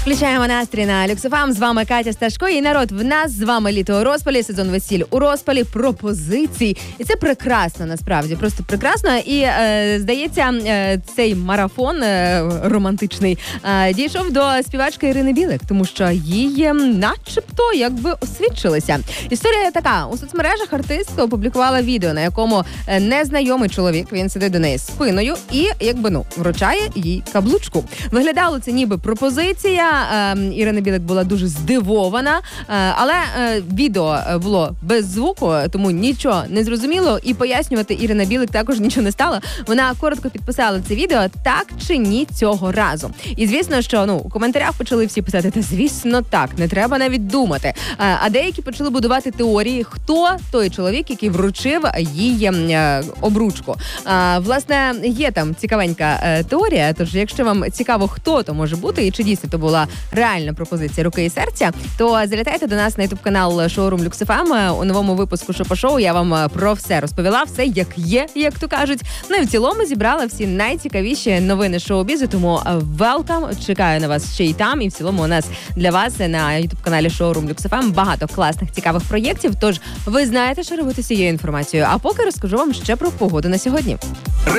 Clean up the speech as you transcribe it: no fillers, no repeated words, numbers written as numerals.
Включаємо настрій на Люксофам. З вами Катя Сташко. І народ, в нас з вами літо у розпалі, сезон весіль у розпалі, пропозицій. І це прекрасно, насправді, просто прекрасно. І, здається, цей марафон романтичний дійшов до співачки Ірини Білик, тому що їй начебто якби освідчилися. Історія така. У соцмережах артистка опублікувала відео, на якому незнайомий чоловік, він сидить до неї спиною і якби, вручає їй каблучку. Виглядало це ніби пропозиція. Ірина Білик була дуже здивована, але відео було без звуку, тому нічого не зрозуміло, і пояснювати Ірина Білик також нічого не стало. Вона коротко підписала це відео «Так чи ні цього разу». І звісно, що у коментарях почали всі писати «Та звісно так, не треба навіть думати». А деякі почали будувати теорії, хто той чоловік, який вручив їй обручку. Власне, є там цікавенька теорія, тож якщо вам цікаво, хто то може бути і чи дійсно то була реальна пропозиція руки і серця, то залітайте до нас на ютуб-канал шоурум Люксофам. У новому випуску Шопо-шоу я вам про все розповіла, все як є, як то кажуть. Ну і в цілому зібрала всі найцікавіші новини шоу-бізу, тому welcome, чекаю на вас ще й там. І в цілому у нас для вас на ютуб-каналі шоурум Люксофам багато класних, цікавих проєктів, тож ви знаєте, що робити з цією інформацією. А поки розкажу вам ще про погоду на сьогодні.